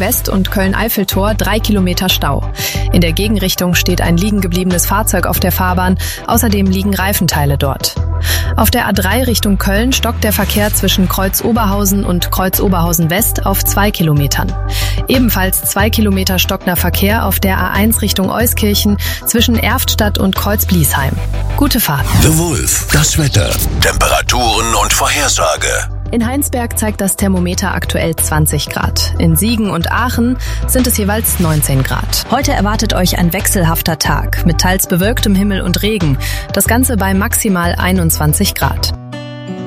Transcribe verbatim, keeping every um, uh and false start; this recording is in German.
West und Köln-Eiffeltor drei Kilometer Stau. In der Gegenrichtung steht ein liegen gebliebenes Fahrzeug auf der Fahrbahn. Außerdem liegen Reifenteile dort. Auf der A drei Richtung Köln stockt der Verkehr zwischen Kreuz Oberhausen und Kreuz Oberhausen West auf zwei Kilometern. Ebenfalls zwei Kilometer stockender Verkehr auf der A eins Richtung Euskirchen zwischen Erftstadt und Kreuz Bliesheim. Gute Fahrt. The Wolf, das Wetter, Temperaturen und Vorhersage. In Heinsberg zeigt das Thermometer aktuell zwanzig Grad. In Siegen und Aachen sind es jeweils neunzehn Grad. Heute erwartet euch ein wechselhafter Tag mit teils bewölktem Himmel und Regen. Das Ganze bei maximal einundzwanzig Grad.